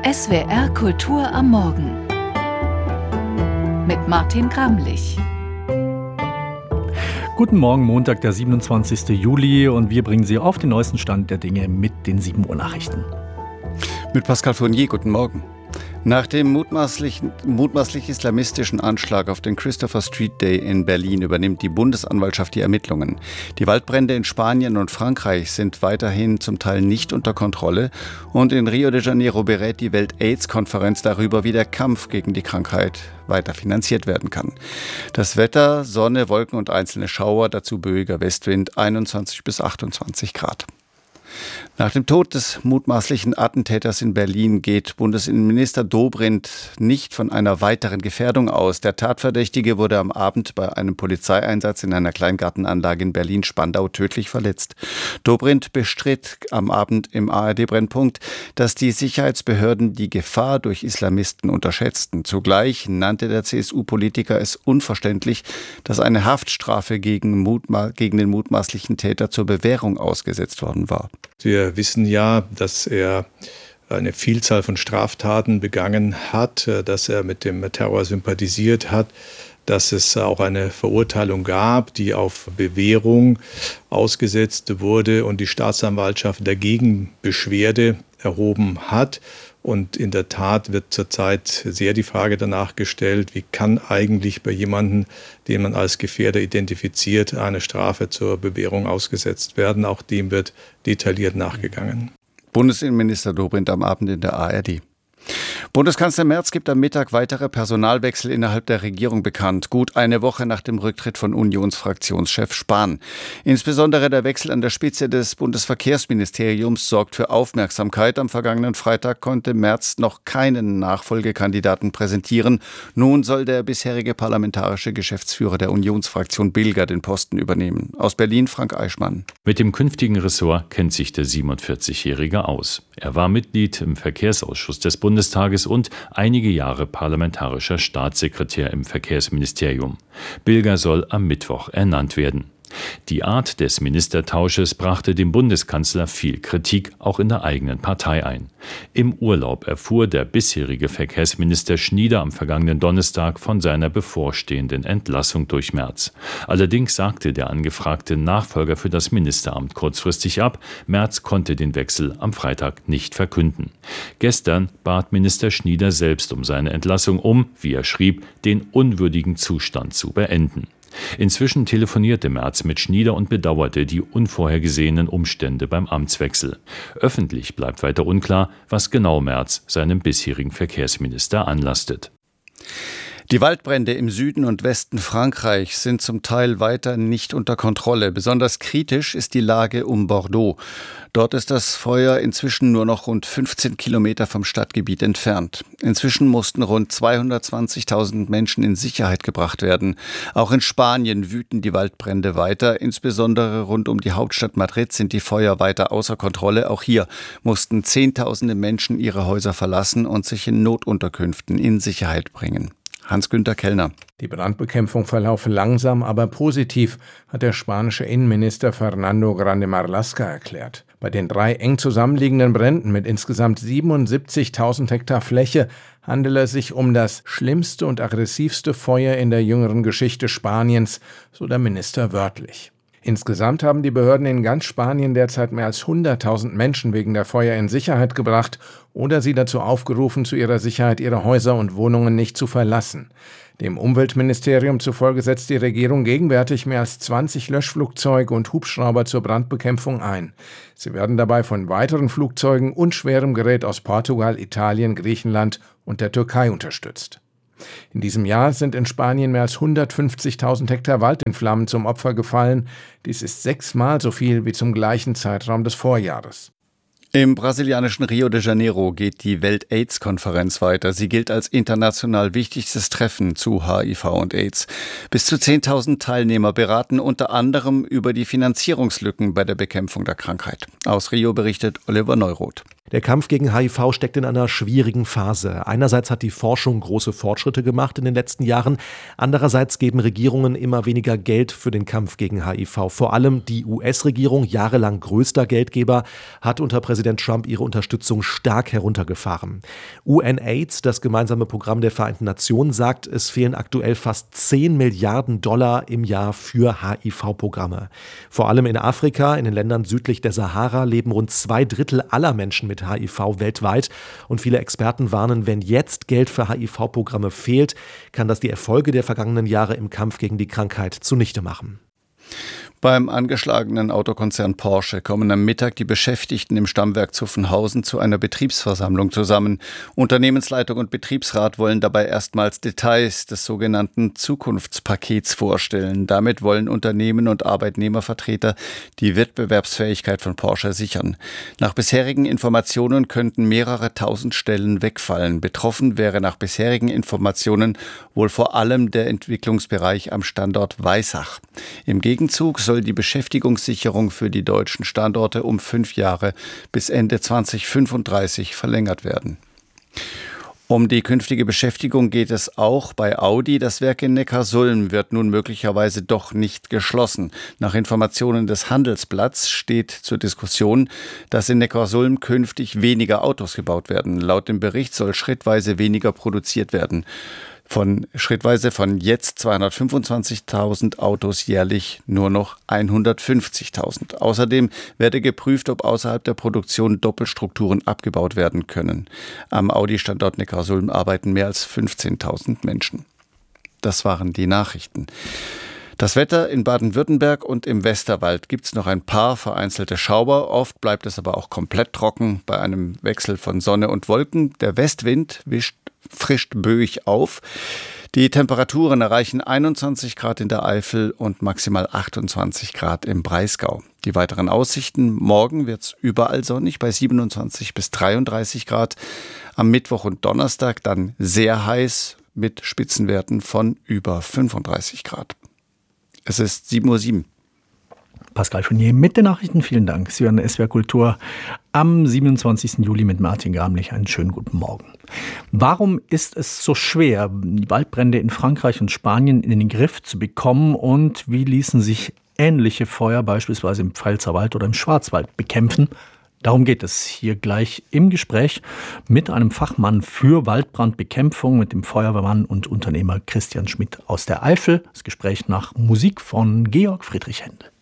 SWR Kultur am Morgen mit Martin Gramlich. Guten Morgen, Montag, der 27. Juli, und wir bringen Sie auf den neuesten Stand der Dinge mit den 7 Uhr Nachrichten. Mit Pascal Fournier, guten Morgen. Nach dem mutmaßlich islamistischen Anschlag auf den Christopher Street Day in Berlin übernimmt die Bundesanwaltschaft die Ermittlungen. Die Waldbrände in Spanien und Frankreich sind weiterhin zum Teil nicht unter Kontrolle und in Rio de Janeiro berät die Welt-AIDS-Konferenz darüber, wie der Kampf gegen die Krankheit weiter finanziert werden kann. Das Wetter: Sonne, Wolken und einzelne Schauer, dazu böiger Westwind, 21 bis 28 Grad. Nach dem Tod des mutmaßlichen Attentäters in Berlin geht Bundesinnenminister Dobrindt nicht von einer weiteren Gefährdung aus. Der Tatverdächtige wurde am Abend bei einem Polizeieinsatz in einer Kleingartenanlage in Berlin-Spandau tödlich verletzt. Dobrindt bestritt am Abend im ARD-Brennpunkt, dass die Sicherheitsbehörden die Gefahr durch Islamisten unterschätzten. Zugleich nannte der CSU-Politiker es unverständlich, dass eine Haftstrafe gegen den mutmaßlichen Täter zur Bewährung ausgesetzt worden war. Wir wissen ja, dass er eine Vielzahl von Straftaten begangen hat, dass er mit dem Terror sympathisiert hat, dass es auch eine Verurteilung gab, die auf Bewährung ausgesetzt wurde und die Staatsanwaltschaft dagegen Beschwerde erhoben hat. Und in der Tat wird zurzeit sehr die Frage danach gestellt, wie kann eigentlich bei jemandem, den man als Gefährder identifiziert, eine Strafe zur Bewährung ausgesetzt werden. Auch dem wird detailliert nachgegangen. Bundesinnenminister Dobrindt am Abend in der ARD. Bundeskanzler Merz gibt am Mittag weitere Personalwechsel innerhalb der Regierung bekannt, gut eine Woche nach dem Rücktritt von Unionsfraktionschef Spahn. Insbesondere der Wechsel an der Spitze des Bundesverkehrsministeriums sorgt für Aufmerksamkeit. Am vergangenen Freitag konnte Merz noch keinen Nachfolgekandidaten präsentieren. Nun soll der bisherige parlamentarische Geschäftsführer der Unionsfraktion Bilger den Posten übernehmen. Aus Berlin Frank Eichmann. Mit dem künftigen Ressort kennt sich der 47-Jährige aus. Er war Mitglied im Verkehrsausschuss des Bundestages und einige Jahre parlamentarischer Staatssekretär im Verkehrsministerium. Bilger soll am Mittwoch ernannt werden. Die Art des Ministertausches brachte dem Bundeskanzler viel Kritik, auch in der eigenen Partei ein. Im Urlaub erfuhr der bisherige Verkehrsminister Schnieder am vergangenen Donnerstag von seiner bevorstehenden Entlassung durch Merz. Allerdings sagte der angefragte Nachfolger für das Ministeramt kurzfristig ab. Merz konnte den Wechsel am Freitag nicht verkünden. Gestern bat Minister Schnieder selbst um seine Entlassung, um, wie er schrieb, den unwürdigen Zustand zu beenden. Inzwischen telefonierte Merz mit Schnieder und bedauerte die unvorhergesehenen Umstände beim Amtswechsel. Öffentlich bleibt weiter unklar, was genau Merz seinem bisherigen Verkehrsminister anlastet. Die Waldbrände im Süden und Westen Frankreichs sind zum Teil weiter nicht unter Kontrolle. Besonders kritisch ist die Lage um Bordeaux. Dort ist das Feuer inzwischen nur noch rund 15 Kilometer vom Stadtgebiet entfernt. Inzwischen mussten rund 220.000 Menschen in Sicherheit gebracht werden. Auch in Spanien wüten die Waldbrände weiter. Insbesondere rund um die Hauptstadt Madrid sind die Feuer weiter außer Kontrolle. Auch hier mussten Zehntausende Menschen ihre Häuser verlassen und sich in Notunterkünften in Sicherheit bringen. Hans-Günter Kellner. Die Brandbekämpfung verlaufe langsam, aber positiv, hat der spanische Innenminister Fernando Grande Marlaska erklärt. Bei den 3 eng zusammenliegenden Bränden mit insgesamt 77.000 Hektar Fläche handele es sich um das schlimmste und aggressivste Feuer in der jüngeren Geschichte Spaniens, so der Minister wörtlich. Insgesamt haben die Behörden in ganz Spanien derzeit mehr als 100.000 Menschen wegen der Feuer in Sicherheit gebracht oder sie dazu aufgerufen, zu ihrer Sicherheit ihre Häuser und Wohnungen nicht zu verlassen. Dem Umweltministerium zufolge setzt die Regierung gegenwärtig mehr als 20 Löschflugzeuge und Hubschrauber zur Brandbekämpfung ein. Sie werden dabei von weiteren Flugzeugen und schwerem Gerät aus Portugal, Italien, Griechenland und der Türkei unterstützt. In diesem Jahr sind in Spanien mehr als 150.000 Hektar Wald in Flammen zum Opfer gefallen. Dies ist 6-mal so viel wie zum gleichen Zeitraum des Vorjahres. Im brasilianischen Rio de Janeiro geht die Welt-AIDS-Konferenz weiter. Sie gilt als international wichtigstes Treffen zu HIV und AIDS. Bis zu 10.000 Teilnehmer beraten unter anderem über die Finanzierungslücken bei der Bekämpfung der Krankheit. Aus Rio berichtet Oliver Neuroth. Der Kampf gegen HIV steckt in einer schwierigen Phase. Einerseits hat die Forschung große Fortschritte gemacht in den letzten Jahren. Andererseits geben Regierungen immer weniger Geld für den Kampf gegen HIV. Vor allem die US-Regierung, jahrelang größter Geldgeber, hat unter Präsident Trump ihre Unterstützung stark heruntergefahren. UNAIDS, das gemeinsame Programm der Vereinten Nationen, sagt, es fehlen aktuell fast 10 Milliarden Dollar im Jahr für HIV-Programme. Vor allem in Afrika, in den Ländern südlich der Sahara, leben rund 2/3 aller Menschen mit HIV weltweit. Und viele Experten warnen, wenn jetzt Geld für HIV-Programme fehlt, kann das die Erfolge der vergangenen Jahre im Kampf gegen die Krankheit zunichte machen. Beim angeschlagenen Autokonzern Porsche kommen am Mittag die Beschäftigten im Stammwerk Zuffenhausen zu einer Betriebsversammlung zusammen. Unternehmensleitung und Betriebsrat wollen dabei erstmals Details des sogenannten Zukunftspakets vorstellen. Damit wollen Unternehmen und Arbeitnehmervertreter die Wettbewerbsfähigkeit von Porsche sichern. Nach bisherigen Informationen könnten mehrere tausend Stellen wegfallen. Betroffen wäre nach bisherigen Informationen wohl vor allem der Entwicklungsbereich am Standort Weissach. Im Gegenzug soll die Beschäftigungssicherung für die deutschen Standorte um 5 Jahre bis Ende 2035 verlängert werden. Um die künftige Beschäftigung geht es auch bei Audi. Das Werk in Neckarsulm wird nun möglicherweise doch nicht geschlossen. Nach Informationen des Handelsblatts steht zur Diskussion, dass in Neckarsulm künftig weniger Autos gebaut werden. Laut dem Bericht soll schrittweise weniger produziert werden. Von jetzt 225.000 Autos jährlich nur noch 150.000. Außerdem werde geprüft, ob außerhalb der Produktion Doppelstrukturen abgebaut werden können. Am Audi-Standort Neckarsulm arbeiten mehr als 15.000 Menschen. Das waren die Nachrichten. Das Wetter in Baden-Württemberg und im Westerwald gibt es noch ein paar vereinzelte Schauer. Oft bleibt es aber auch komplett trocken bei einem Wechsel von Sonne und Wolken. Der Westwind frischt böig auf. Die Temperaturen erreichen 21 Grad in der Eifel und maximal 28 Grad im Breisgau. Die weiteren Aussichten: Morgen wird es überall sonnig bei 27 bis 33 Grad. Am Mittwoch und Donnerstag dann sehr heiß mit Spitzenwerten von über 35 Grad. Es ist 7:07 Uhr. Pascal Fournier mit den Nachrichten. Vielen Dank. Sie hören SWR Kultur am 27. Juli mit Martin Gramlich. Einen schönen guten Morgen. Warum ist es so schwer, die Waldbrände in Frankreich und Spanien in den Griff zu bekommen, und wie ließen sich ähnliche Feuer beispielsweise im Pfälzerwald oder im Schwarzwald bekämpfen? Darum geht es hier gleich im Gespräch mit einem Fachmann für Waldbrandbekämpfung, mit dem Feuerwehrmann und Unternehmer Christian Schmidt aus der Eifel. Das Gespräch nach Musik von Georg Friedrich Händel.